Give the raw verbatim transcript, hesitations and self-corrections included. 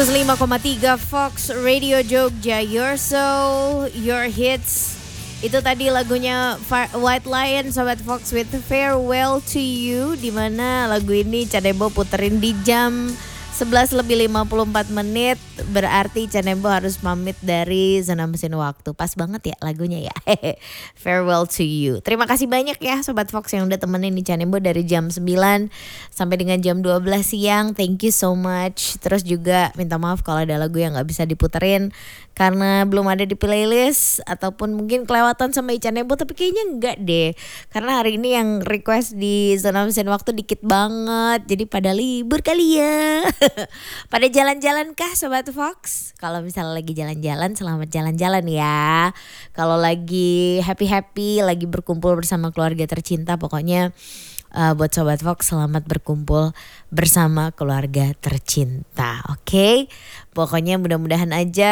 lima koma tiga Fox Radio Jogja, Your Soul, Your Hits. Itu tadi lagunya White Lion, Sobat Fox with Farewell to You. Dimana lagu ini Canebo puterin di jam sebelas lebih lima puluh empat menit. Berarti Canebo harus pamit dari Zona Mesin Waktu. Pas banget ya lagunya ya. Farewell to You. Terima kasih banyak ya Sobat Fox yang udah temenin di Canebo dari jam sembilan sampai dengan jam dua belas siang. Thank you so much. Terus juga minta maaf kalau ada lagu yang gak bisa diputerin karena belum ada di playlist ataupun mungkin kelewatan sama Icanebo, tapi kayaknya enggak deh. Karena hari ini yang request di Zona Mesin Waktu dikit banget. Jadi pada libur kali ya. Pada jalan-jalan kah Sobat Fox? Kalau misalnya lagi jalan-jalan, selamat jalan-jalan ya. Kalau lagi happy-happy, lagi berkumpul bersama keluarga tercinta, pokoknya uh, buat Sobat Fox selamat berkumpul bersama keluarga tercinta. Oke? Okay? Pokoknya mudah-mudahan aja